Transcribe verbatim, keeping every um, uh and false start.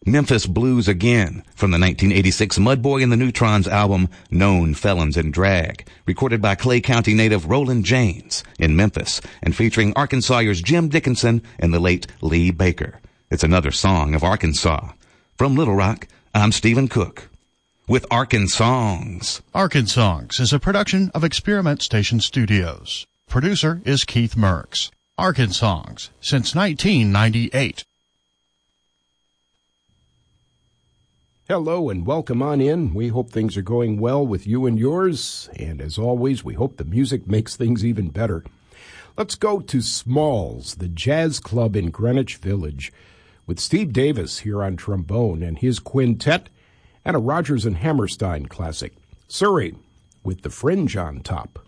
Memphis Blues Again from the nineteen eighty-six Mudboy and the Neutrons album Known Felons in Drag, recorded by Clay County native Roland James in Memphis and featuring Arkansasiers Jim Dickinson and the late Lee Baker. It's another song of Arkansas. From Little Rock, I'm Stephen Cook with Arkansongs. Arkansongs is a production of Experiment Station Studios. Producer is Keith Merks. Arkansongs since nineteen ninety-eight. Hello and welcome on in. We hope things are going well with you and yours. And as always, we hope the music makes things even better. Let's go to Smalls, the jazz club in Greenwich Village, with Steve Davis here on trombone and his quintet, and a Rodgers and Hammerstein classic, Surrey, with the Fringe on top.